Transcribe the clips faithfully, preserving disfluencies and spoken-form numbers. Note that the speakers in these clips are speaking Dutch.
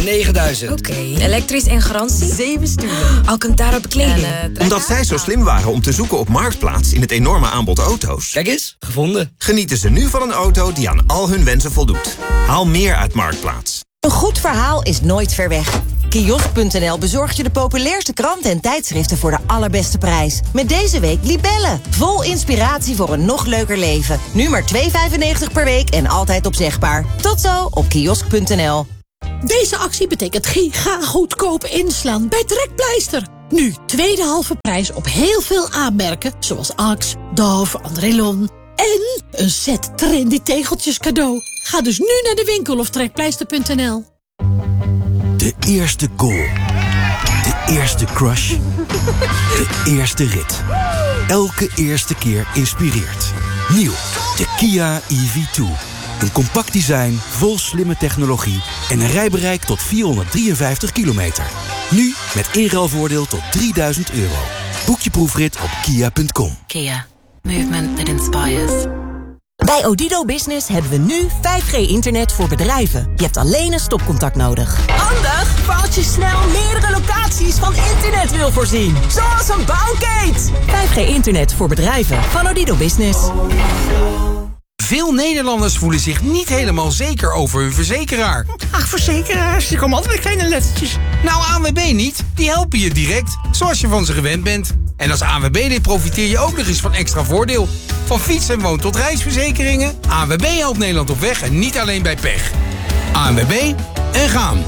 negenduizend. Oké, okay. Elektrisch en garantie? Zeven stoelen. Alcantara bekleding. En, uh, Omdat zij zo slim waren om te zoeken op Marktplaats in het enorme aanbod auto's. Kijk eens, gevonden. Genieten ze nu van een auto die aan al hun wensen voldoet. Haal meer uit Marktplaats. Een goed verhaal is nooit ver weg. Kiosk punt n l bezorgt je de populairste kranten en tijdschriften voor de allerbeste prijs. Met deze week Libelle. Vol inspiratie voor een nog leuker leven. Nu maar twee vijfennegentig per week en altijd opzegbaar. Tot zo op kiosk punt n l. Deze actie betekent giga goedkoop inslaan bij Trekpleister. Nu tweede halve prijs op heel veel aanmerken, zoals Axe, Dove, Andrelon. En een set trendy tegeltjes cadeau. Ga dus nu naar de winkel of trekpleister punt n l. De eerste goal. De eerste crush. De eerste rit. Elke eerste keer inspireert. Nieuw, de Kia E V twee. Een compact design, vol slimme technologie en een rijbereik tot vierhonderddrieënvijftig kilometer. Nu met inruilvoordeel tot drieduizend euro. Boek je proefrit op kia punt com. Kia. Movement that inspires. Bij Odido Business hebben we nu vijf G internet voor bedrijven. Je hebt alleen een stopcontact nodig. Handig voor als je snel meerdere locaties van internet wil voorzien. Zoals een bouwkeet. vijf G internet voor bedrijven van Odido Business. Veel Nederlanders voelen zich niet helemaal zeker over hun verzekeraar. Ach, verzekeraars, die komen altijd met kleine lettertjes. Nou, A N W B niet. Die helpen je direct, zoals je van ze gewend bent. En als A N W B-lid profiteer je ook nog eens van extra voordeel. Van fiets- en woon- tot reisverzekeringen. A N W B helpt Nederland op weg en niet alleen bij pech. A N W B en gaan.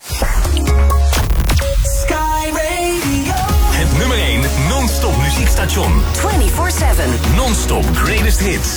Sky Radio. Het nummer één non-stop muziekstation. vierentwintig zeven. Non-stop greatest hits.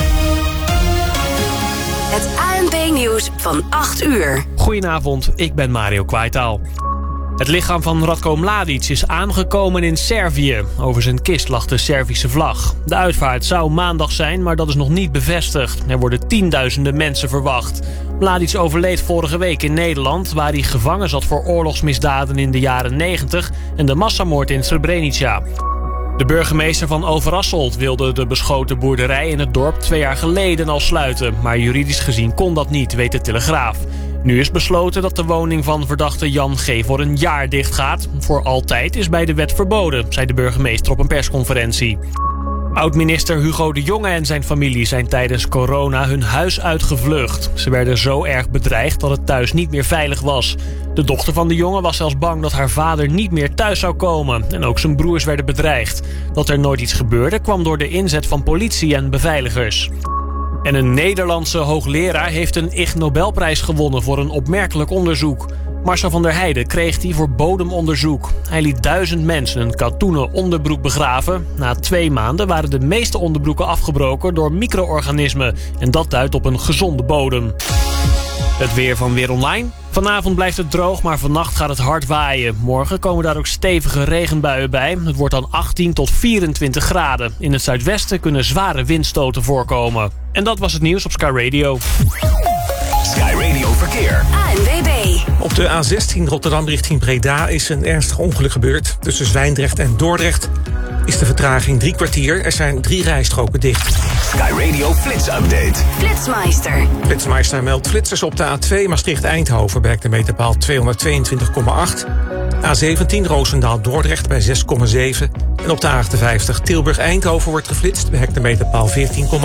Het A N B-nieuws van acht uur. Goedenavond, ik ben Mario Kwaitaal. Het lichaam van Ratko Mladic is aangekomen in Servië. Over zijn kist lag de Servische vlag. De uitvaart zou maandag zijn, maar dat is nog niet bevestigd. Er worden tienduizenden mensen verwacht. Mladic overleed vorige week in Nederland, waar hij gevangen zat voor oorlogsmisdaden in de jaren negentig en de massamoord in Srebrenica. De burgemeester van Overasselt wilde de beschoten boerderij in het dorp twee jaar geleden al sluiten. Maar juridisch gezien kon dat niet, weet de Telegraaf. Nu is besloten dat de woning van verdachte Jan G. voor een jaar dicht gaat. Voor altijd is bij de wet verboden, zei de burgemeester op een persconferentie. Oud-minister Hugo de Jonge en zijn familie zijn tijdens corona hun huis uitgevlucht. Ze werden zo erg bedreigd dat het thuis niet meer veilig was. De dochter van de Jonge was zelfs bang dat haar vader niet meer thuis zou komen. En ook zijn broers werden bedreigd. Dat er nooit iets gebeurde kwam door de inzet van politie en beveiligers. En een Nederlandse hoogleraar heeft een Ig Nobelprijs gewonnen voor een opmerkelijk onderzoek. Marcel van der Heijden kreeg die voor bodemonderzoek. Hij liet duizend mensen een katoenen onderbroek begraven. Na twee maanden waren de meeste onderbroeken afgebroken door micro-organismen. En dat duidt op een gezonde bodem. Het weer van Weer Online. Vanavond blijft het droog, maar vannacht gaat het hard waaien. Morgen komen daar ook stevige regenbuien bij. Het wordt dan achttien tot vierentwintig graden. In het zuidwesten kunnen zware windstoten voorkomen. En dat was het nieuws op Sky Radio. Sky Radio Verkeer. A N W B. Op de A zestien Rotterdam richting Breda is een ernstig ongeluk gebeurd. Tussen Zwijndrecht en Dordrecht is de vertraging drie kwartier. Er zijn drie rijstroken dicht. Sky Radio Flits Update. Flitsmeister. Flitsmeister meldt flitsers op de A twee Maastricht-Eindhoven bij de meterpaal tweehonderdtweeëntwintig komma acht. A zeventien Roosendaal-Dordrecht bij zes komma zeven. En op de A achtenvijftig Tilburg-Eindhoven wordt geflitst bij hectometerpaal veertien komma